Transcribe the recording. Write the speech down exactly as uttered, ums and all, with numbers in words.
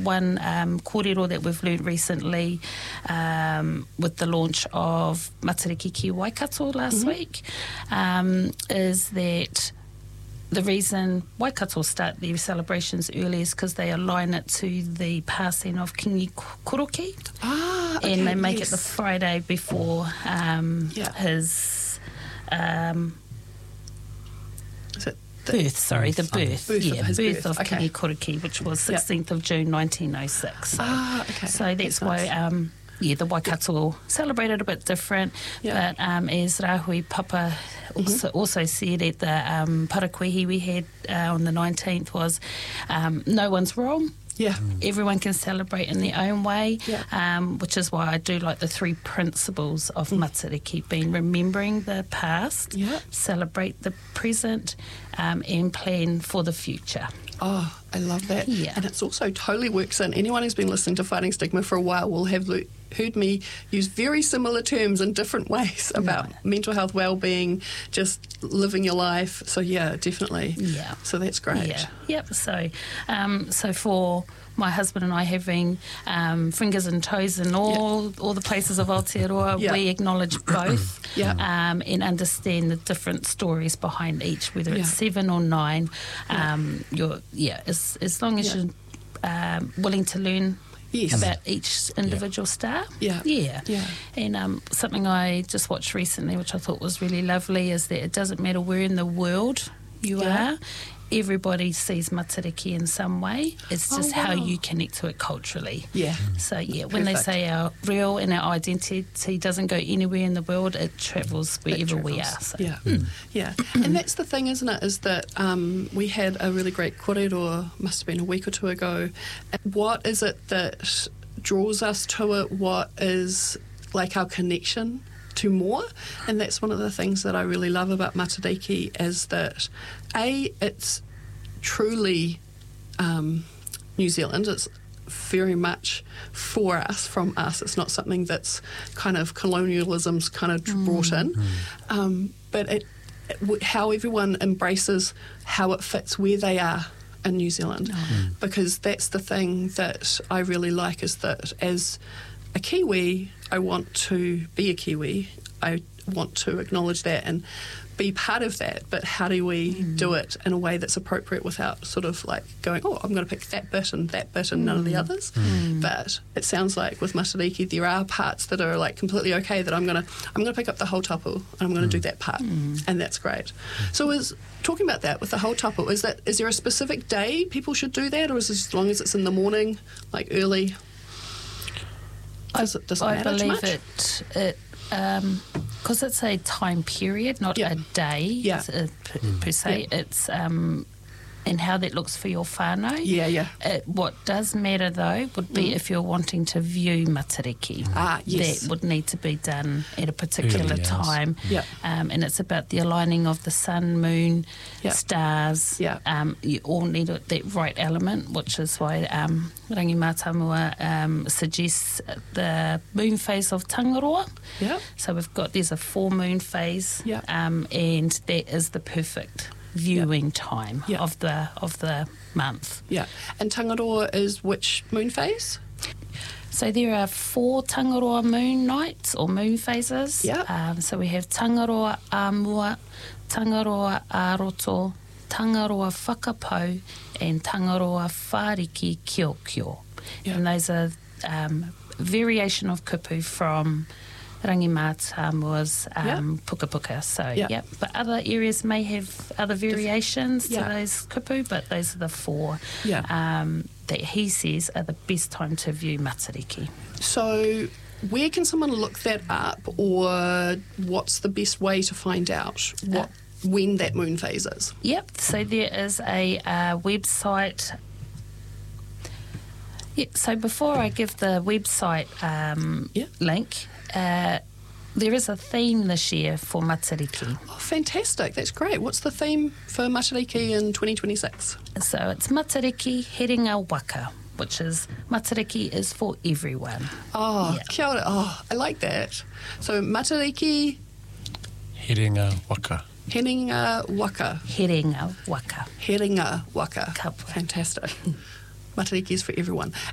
one um, kōrero that we've learned recently um, with the launch of Matariki ki Waikato last mm-hmm. week um, is that the reason Waikato start their celebrations early is because they align it to the passing of Kingi Koroki. Ah, okay, and they make yes. it the Friday before um, yeah. his um, is it the birth, sorry, the birth. birth yeah, of his birth, birth. of Okay. Kingi Koroki, which was sixteenth of June nineteen oh six. So, ah, okay. so that's, that's why... nice. Um, Yeah, the Waikato yeah. celebrated a bit different, yeah. but um, as Rahui Papa also, mm-hmm. also said at the um, Parakuihi we had uh, on the nineteenth was um, no one's wrong. Yeah. Everyone can celebrate in their own way, yeah. um, which is why I do like the three principles of mm. Matariki, being remembering the past, yeah. celebrate the present, um, and plan for the future. Oh, I love that. Yeah. And it's also totally works in. Anyone who's been listening to Fighting Stigma for a while will have le- heard me use very similar terms in different ways about right. mental health, well-being, just living your life. So, yeah, definitely. Yeah. So that's great. Yeah. Yep. So, um, so for my husband and I having um, fingers and toes in all yeah. all the places of Aotearoa, yeah. we acknowledge both yeah. um, and understand the different stories behind each, whether it's yeah. seven or nine. Um, yeah. You're yeah, as as long as yeah. you're um, willing to learn. Yes. About each individual yeah. star. Yeah. Yeah. yeah. And um, something I just watched recently, which I thought was really lovely, is that it doesn't matter where in the world you yeah. are, everybody sees Matariki in some way. It's just oh, wow. how you connect to it culturally. Yeah. So, yeah, Perfect. when they say our real and our identity doesn't go anywhere in the world, it travels wherever it travels. we are. So. Yeah. Mm. Yeah. And that's the thing, isn't it, is that um, we had a really great kōrero, must have been a week or two ago. What is it that draws us to it? What is, like, our connection to more? And that's one of the things that I really love about Matariki is that, A, it's truly um, New Zealand. It's very much for us, from us. It's not something that's kind of colonialism's kind of mm. brought in. Mm. Um, but it, it, how everyone embraces how it fits where they are in New Zealand. Mm. Because that's the thing that I really like, is that as a Kiwi, I want to be a Kiwi. I want to acknowledge that and be part of that, but how do we mm. do it in a way that's appropriate without sort of like going, oh, I'm going to pick that bit and that bit and mm. none of the others. Mm. But it sounds like with Matariki there are parts that are like completely okay, that I'm going to I'm going to pick up the whole tapu and I'm going to mm. do that part, mm. and that's great. So is talking about that with the whole tapu, is that is there a specific day people should do that, or is it as long as it's in the morning, like early? Does it, does it I matter believe too much? it it because um, it's a time period, not yeah. a day yeah. uh, per, per se. Yeah. It's um, and how that looks for your whānau. Yeah, yeah. It, what does matter, though, would be mm. if you're wanting to view Matariki. Ah, yes. That would need to be done at a particular Early time. Yeah. Um, and it's about the aligning of the sun, moon, yeah. stars. Yeah. Um, you all need that right element, which is why um, Rangi Mātamua um, suggests the moon phase of Tangaroa. Yeah. So we've got, there's a full moon phase, yeah. um, and that is the perfect viewing yep. time yep. of the of the month. Yeah. And Tangaroa is which moon phase? So there are four Tangaroa moon nights or moon phases. Yeah. Um, so we have Tangaroa Āmua, Tangaroa Āroto, Tangaroa Whakapau, and Tangaroa Whāriki Kiokio. Yeah. And those are um, variation of kupu from Rangi Mātamua's um, yeah. puka puka. So, yeah. yeah. But other areas may have other variations yeah. to those kupu, but those are the four yeah. um, that he says are the best time to view Matariki. So where can someone look that up, or what's the best way to find out what uh, when that moon phase is? Yep. So there is a uh, website. Yeah, so before I give the website um, yeah. link, uh, there is a theme this year for Matariki. Oh, fantastic. That's great. What's the theme for Matariki in twenty twenty-six? So it's Matariki Heringa Waka, which is Matariki is for everyone. Oh, yeah. kia ora. Oh, I like that. So Matariki Heringa Waka. Heringa Waka. Heringa Waka. Heringa Waka. Kapua. Fantastic. Matariki is for everyone.